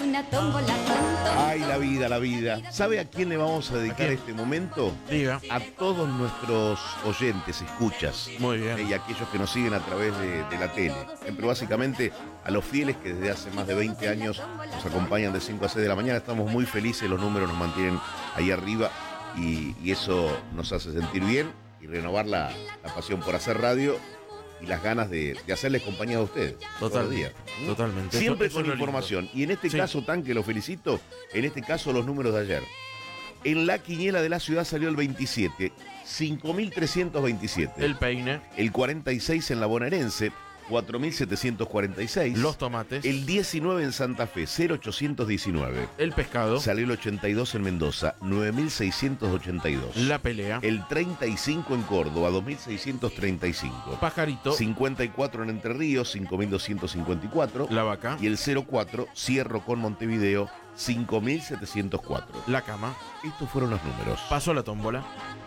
una tómbola, Ay, la vida, la vida. ¿Sabe a quién le vamos a dedicar este momento? Diga. A todos nuestros oyentes, escuchas. Muy bien. Y a aquellos que nos siguen a través de la tele. Pero básicamente a los fieles que desde hace más de 20 años nos acompañan de 5 a 6 de la mañana. Estamos muy felices, los números nos mantienen ahí arriba y eso nos hace sentir bien y renovar la pasión por hacer radio y las ganas de hacerles compañía a ustedes. Todos los días. Totalmente. Siempre Eso con es lo información. lindo. Y en este Sí. caso, Tan, que lo felicito, en este caso los números de ayer. En la quiniela de la ciudad salió el 27, 5.327. El peine, El 46 en la bonaerense, 4.746. los tomates, El 19 en Santa Fe, 0.819. el pescado, Salió el 82 en Mendoza, 9.682. la pelea, El 35 en Córdoba, 2.635. pajarito, 54 en Entre Ríos, 5.254. la vaca, Y el 04, cierro con Montevideo, 5.704. la cama, Estos fueron los números. pasó la tómbola.